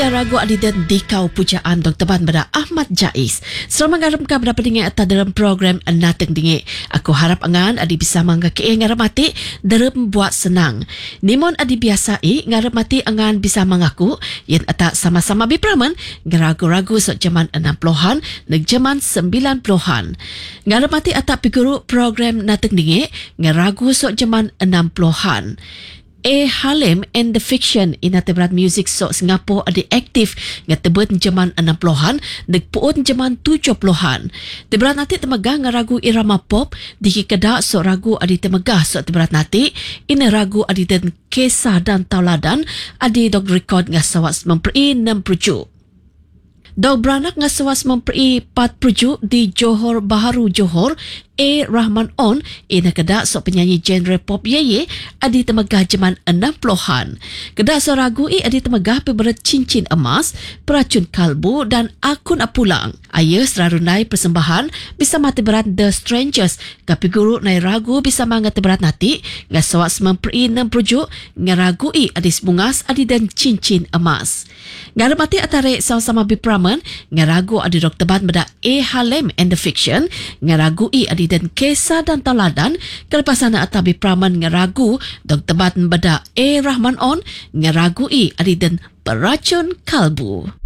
ragu adidan dikau pujaan Dr. Ban pada Ahmad Jais. Selamat ngaramkan berapa dengan atas dalam program Nateng Dingit. Aku harap angan adi bisa manggaki ngaramati dalam buat senang. Nimon adi biasai ngaramati angan bisa mengaku yang atas sama-sama bipraman ngeragu-ragu sok zaman 60-an dan zaman 90-an. Ngaramati atas piguru program Nateng Dingit ngeragu sok zaman 60-an. Halim and the Fiction ina tebrat music so Singapore adi aktif nga tebet zaman 60-an nagpuon zaman 70-an. Tebrat nati temaga nga ragu irama pop dikikada so ragu adi temaga so tebrat nati ina ragu adi den Kisah dan Tauladan adi dog record nga sawas memperi 6 projuk. Dog beranak nga sawas memperi 4 projuk di Johor Bahru Johor. Rahman On ina kada so penyanyi genre pop yeye adi temaga zaman 60-an. Kada so ragu adi temaga peberet cincin emas, peracun kalbu dan akun apulang. Aya serarunai persembahan bisa mati berat The Strangers kapi guru nai ragu bisa mangat berat nati nga sawas memperi 6 projuk nga ragu adi sebungas adi dan cincin emas. Ngara mati atare sama-sama bipraman nga ragu adi Dr. Ban beda Halim and the Fiction nga ragu adi dan Kisah dan Tauladan kelepasan atabi praman ngeragu Dr. Ban beda Rahman On ngeragu adi dan peracun kalbu.